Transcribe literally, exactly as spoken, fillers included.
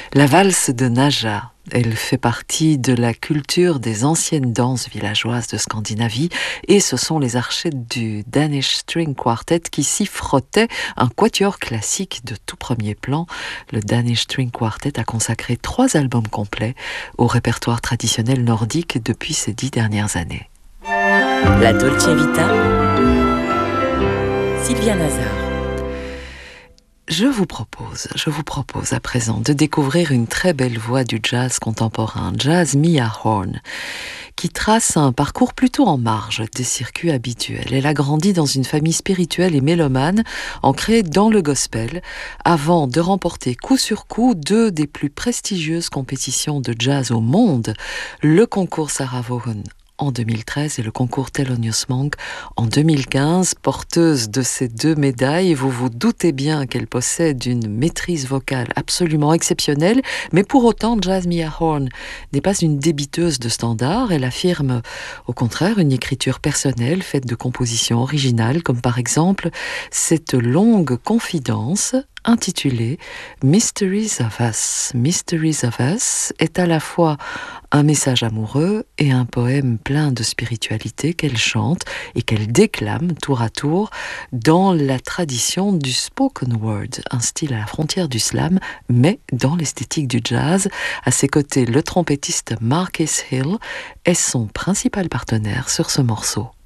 La valse de Naja, elle fait partie de la culture des anciennes danses villageoises de Scandinavie et ce sont les archers du Danish String Quartet qui s'y frottaient, un quatuor classique de tout premier plan. Le Danish String Quartet a consacré trois albums complets au répertoire traditionnel nordique depuis ces dix dernières années. La Dolce Vita, Sylvia Nazar. Je vous propose, je vous propose à présent de découvrir une très belle voix du jazz contemporain, Jasmia Horn, qui trace un parcours plutôt en marge des circuits habituels. Elle a grandi dans une famille spirituelle et mélomane, ancrée dans le gospel, avant de remporter coup sur coup deux des plus prestigieuses compétitions de jazz au monde, le concours Sarah Vaughan en deux mille treize et le concours Thelonious Monk en deux mille quinze. Porteuse de ces deux médailles, vous vous doutez bien qu'elle possède une maîtrise vocale absolument exceptionnelle, mais pour autant, Jasmia Horn n'est pas une débiteuse de standards. Elle affirme au contraire une écriture personnelle faite de compositions originales, comme par exemple cette longue confidence intitulée Mysteries of Us. Mysteries of Us est à la fois un message amoureux et un poème plein de spiritualité qu'elle chante et qu'elle déclame tour à tour dans la tradition du spoken word, un style à la frontière du slam, mais dans l'esthétique du jazz. À ses côtés, le trompettiste Marcus Hill est son principal partenaire sur ce morceau.